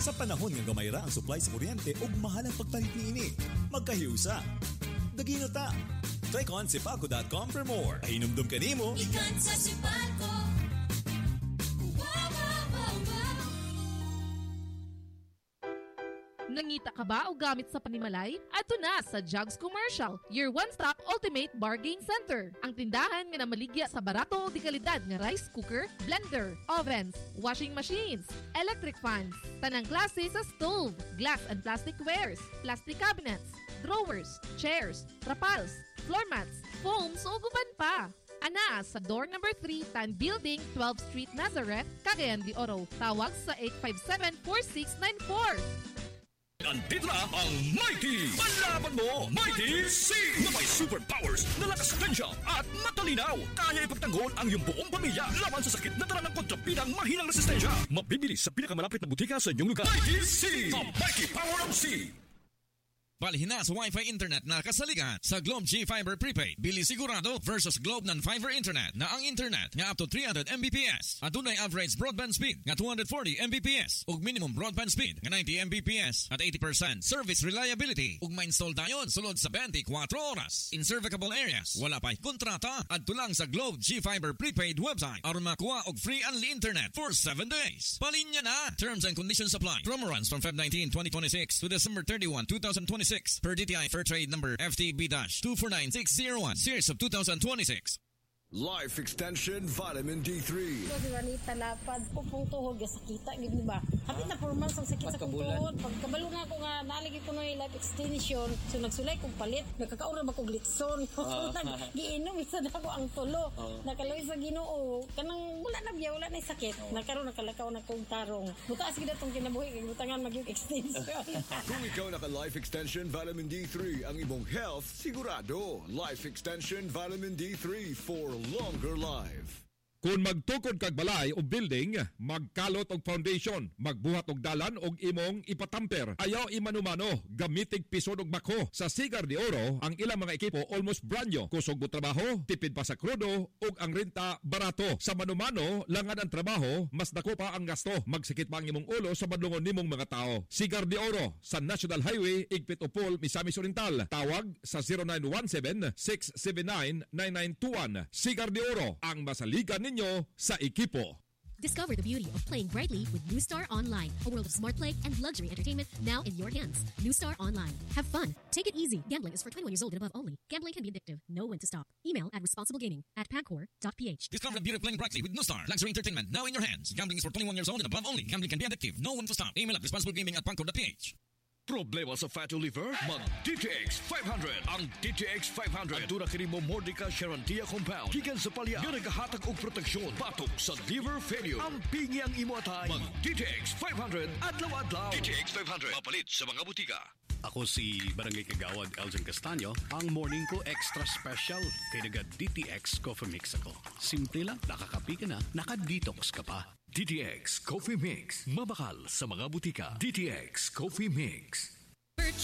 Sa panahon nga gamayra ang supply sa kuryente ug mahal ang pagpalit niini, magkahiusa. Dagino ta. Click on sipalco.com for more. Pahinumdum ka nimo. Ikan sa Sipalco. Nangita ka ba o gamit sa panimalay? Ato na sa Jugs Commercial, your one-stop ultimate bargain center. Ang tindahan nga namaligya sa barato o di kalidad nga rice cooker, blender, ovens, washing machines, electric fans, tanang klase sa stove, glass and plastic wares, plastic cabinets, drawers, chairs, trapals, floor mats, foams o guban pa. Ana sa door number 3, Tan Building, 12th Street, Nazareth, Cagayan de Oro. Tawag sa 857-4694. Andito na ang Mighty! Palaban mo, Mighty C! Na may superpowers na lakas tensya at matalinaw. Kaya ipagtanggol ang iyong buong pamilya laban sa sakit na dala ng kontrapidang mahinang resistensya. Mabibili sa pinakamalapit na butika sa inyong lugar. Mighty C! The Mighty Power of C! Balihin na sa Wi-Fi Internet na kasaligan sa Globe G Fiber Prepaid. Bili sigurado versus Globe non-fiber Internet na ang Internet nga up to 300 Mbps. At dunay average broadband speed nga 240 Mbps ug minimum broadband speed nga 90 Mbps at 80% service reliability ug ma-install dayon sulod sa 24 oras. In serviceable areas, wala pa'y kontrata at tulang sa Globe G Fiber Prepaid website aron makuha og free unli Internet for 7 days. Palinya na! Terms and conditions apply. Promo runs from Feb 19, 2026 to December 31, 2026. Per DTI Fair Trade Number FTB-249601 Series of 2026. Life Extension Vitamin D3. Kasi ganita lapad, pupong tuhod, sakita, gini ba? Hapit na 4 months ang sakit sa kong tuhod. Pagkabalo na ako nga, nalagi ko na yung life extension. So nagsulay kong palit, nagkakaura ba kong glitson. Giinom, isa na ako ang tulo. Nakaloy sa Ginoo. Kanang wala na biya, wala na yung sakit. Nakaroon, nakalakaw na kong tarong. Buta sige na itong kinabuhi, butangan mag-yung extension. Kung ikaw naka Life Extension Vitamin D3, ang imong health sigurado. Life Extension Vitamin D3 for longer life. Kung magtukod kag balay o building, magkalot og foundation, magbuhat og dalan og imong ipatamper. Ayaw imanumano, gamitig pisod og bako. Sa Sigar de Oro, ang ilang mga ekipo almost brand new. Kusog mo trabaho, tipid pa sa krudo, ug ang renta barato. Sa manumano, langad ang trabaho, mas dako pa ang gasto. Magsikit pa ang imong ulo sa madlungon nimong mga tao. Sigar de Oro, sa National Highway, Igpit Upol, Misamis Oriental. Tawag sa 0917-679-9921. Sigar de Oro, ang masaligan ninyo sa ekipo. Discover the beauty of playing brightly with New Star Online, a world of smart play and luxury entertainment now in your hands. New Star Online. Have fun. Take it easy. Gambling is for 21 years old and above only. Gambling can be addictive. Know when to stop. Email at responsiblegaming@pagcor.ph. Discover the beauty of playing brightly with New Star Luxury Entertainment now in your hands. Gambling is for 21 years old and above only. Gambling can be addictive. Know when to stop. Email at responsiblegaming@pagcor.ph. Problema sa fatty liver? Mag DTX 500. Ang DTX 500 aduna kini mo Mordica Charantia compound. Gikan sa palya nga nagahatag og proteksyon batok sa liver failure. Ang pingi ang imo atay. Mag DTX 500 adlaw-adlaw. DTX 500 mapalit sa mga butika. Ako si Barangay Kagawad Elgin Castaño. Ang morning ko extra special kay naga DTX Coffee Mix ako. Simple lang, nakakapi ka na, naka-detox ka pa. DTX Coffee Mix. Mabakal sa mga butika. DTX Coffee Mix.